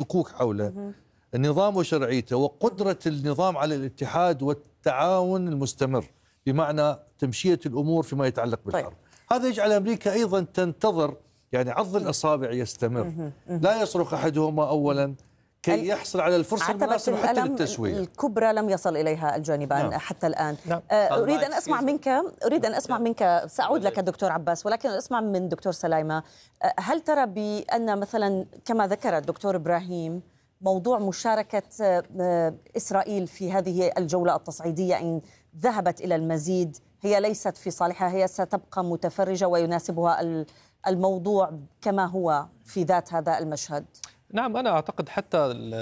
شكوك حوله، النظام وشرعيته وقدرة النظام على الاتحاد والتعاون المستمر بمعنى تمشية الأمور فيما يتعلق بالحرب. طيب. هذا يجعل أمريكا أيضا تنتظر، يعني عض الأصابع يستمر، لا يصرخ أحدهما أولا كي يحصل على الفرصة المناسبة حتى للتسوية. الكبرى لم يصل إليها الجانبان حتى الآن. أريد أن أسمع منك سأعود لك دكتور عباس، ولكن أسمع من دكتور سلايمة. هل ترى بأن مثلا كما ذكر الدكتور إبراهيم موضوع مشاركة إسرائيل في هذه الجولة التصعيدية إن ذهبت إلى المزيد هي ليست في صالحها، هي ستبقى متفرجة ويناسبها الموضوع كما هو في ذات هذا المشهد؟ نعم، أنا أعتقد حتى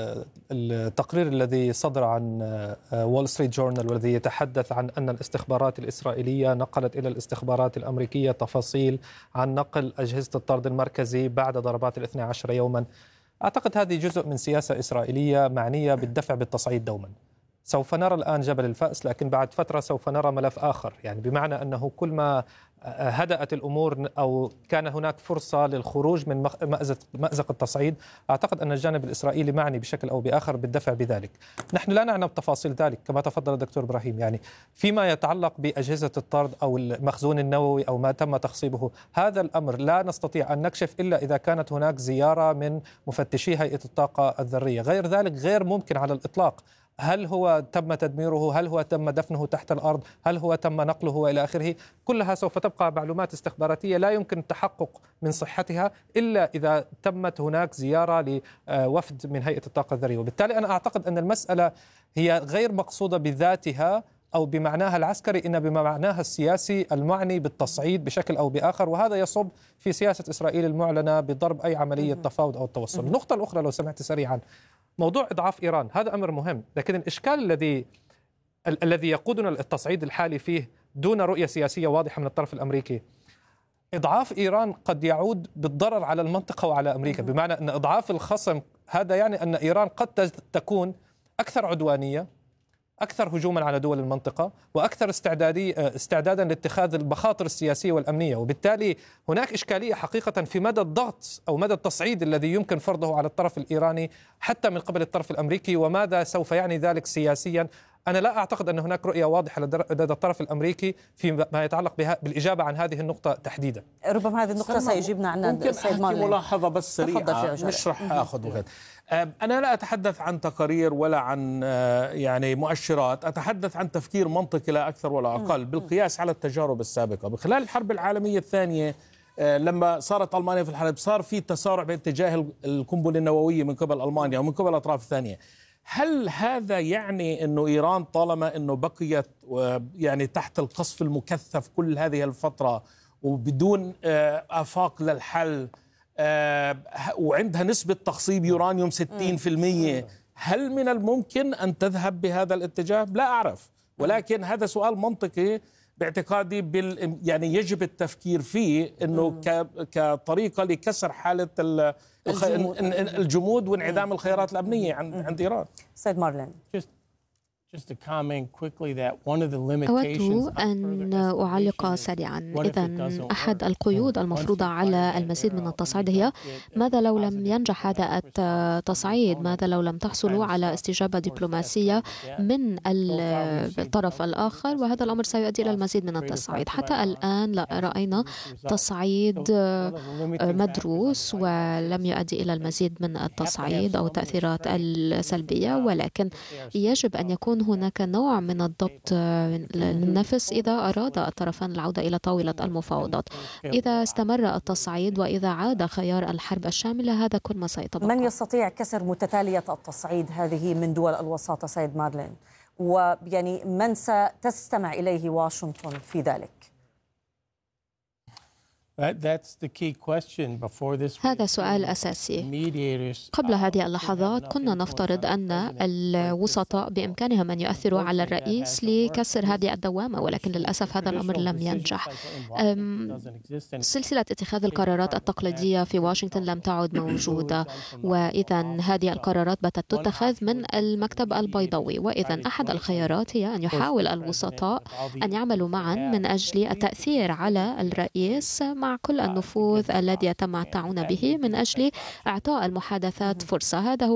التقرير الذي صدر عن وول ستريت جورنال والذي يتحدث عن أن الاستخبارات الإسرائيلية نقلت إلى الاستخبارات الأمريكية تفاصيل عن نقل أجهزة الطرد المركزي بعد ضربات 12 يوما، أعتقد هذه جزء من سياسة إسرائيلية معنية بالدفع بالتصعيد دوما. سوف نرى الآن جبل الفأس، لكن بعد فترة سوف نرى ملف آخر، يعني بمعنى أنه كل ما هدأت الأمور أو كان هناك فرصة للخروج من مأزق التصعيد، أعتقد أن الجانب الإسرائيلي معني بشكل أو بآخر بالدفع بذلك. نحن لا نعنى بتفاصيل ذلك كما تفضل الدكتور إبراهيم، يعني فيما يتعلق بأجهزة الطرد أو المخزون النووي أو ما تم تخصيبه، هذا الأمر لا نستطيع أن نكشف إلا إذا كانت هناك زيارة من مفتشي هيئة الطاقة الذرية، غير ذلك غير ممكن على الإطلاق. هل هو تم تدميره؟ هل هو تم دفنه تحت الأرض؟ هل هو تم نقله وإلى آخره؟ كلها سوف تبقى معلومات استخباراتية لا يمكن التحقق من صحتها إلا إذا تمت هناك زيارة لوفد من هيئة الطاقة الذرية. وبالتالي أنا أعتقد أن المسألة هي غير مقصودة بذاتها أو بمعناها العسكري، إن بمعناها السياسي المعني بالتصعيد بشكل أو بآخر، وهذا يصب في سياسة إسرائيل المعلنة بضرب أي عملية تفاوض أو التوصل. النقطة الأخرى لو سمحت سريعا، موضوع إضعاف إيران، هذا أمر مهم، لكن الإشكال الذي يقودنا للتصعيد الحالي فيه دون رؤية سياسية واضحة من الطرف الأمريكي. إضعاف إيران قد يعود بالضرر على المنطقة وعلى أمريكا، بمعنى أن إضعاف الخصم هذا يعني أن إيران قد تكون أكثر عدوانية، أكثر هجوما على دول المنطقة، وأكثر استعدادا لاتخاذ المخاطر السياسية والأمنية. وبالتالي هناك إشكالية حقيقة في مدى الضغط أو مدى التصعيد الذي يمكن فرضه على الطرف الإيراني حتى من قبل الطرف الأمريكي، وماذا سوف يعني ذلك سياسيا. أنا لا أعتقد أن هناك رؤية واضحة لدى الطرف الأمريكي فيما يتعلق بالإجابة عن هذه النقطة تحديدا. ربما هذه النقطة سيجيبنا عنها السيد مارلين. ملاحظة بس سريعة، مش رح أخذ وقت. أنا لا أتحدث عن تقارير ولا عن يعني مؤشرات، أتحدث عن تفكير منطقي لا أكثر ولا أقل بالقياس على التجارب السابقة. بخلال الحرب العالمية الثانية لما صارت ألمانيا في الحرب صار في تسارع باتجاه القنبلة النووية من قبل ألمانيا ومن قبل الأطراف الثانية. هل هذا يعني أنه إيران طالما أنه بقيت يعني تحت القصف المكثف كل هذه الفترة وبدون آفاق للحل وعندها نسبة تخصيب يورانيوم 60%، هل من الممكن أن تذهب بهذا الاتجاه؟ لا أعرف، ولكن هذا سؤال منطقي باعتقادي يعني يجب التفكير فيه انه كطريقه لكسر حاله الجمود وانعدام الخيارات الامنيه عند ايران. سيد مارلين، أود أن أعلق سريعا. إذن أحد القيود المفروضة على المزيد من التصعيد هي ماذا لو لم ينجح هذا التصعيد؟ ماذا لو لم تحصلوا على استجابة دبلوماسية من الطرف الآخر؟ وهذا الأمر سيؤدي إلى المزيد من التصعيد. حتى الآن لا رأينا تصعيد مدروس ولم يؤدي إلى المزيد من التصعيد أو التأثيرات السلبية، ولكن يجب أن يكون هناك نوع من الضبط للنفس إذا أراد الطرفان العودة إلى طاولة المفاوضات. إذا استمر التصعيد وإذا عاد خيار الحرب الشاملة، هذا كل ما سيتبقى. من يستطيع كسر متتالية التصعيد هذه من دول الوساطة سيد مارلين؟ ويعني من ستستمع إليه واشنطن في ذلك؟ هذا سؤال أساسي. قبل هذه اللحظات كنا نفترض أن الوسطاء بإمكانهم أن يؤثروا على الرئيس لكسر هذه الدوامة، ولكن للأسف هذا الأمر لم ينجح. سلسلة اتخاذ القرارات التقليدية في واشنطن لم تعد موجودة، وإذا هذه القرارات باتت تتخذ من المكتب البيضاوي، وإذا أحد الخيارات هي أن يحاول الوسطاء أن يعملوا معا من أجل التأثير على الرئيس مع كل النفوذ الذي يتمتعون به من أجل إعطاء المحادثات فرصة. هذا هو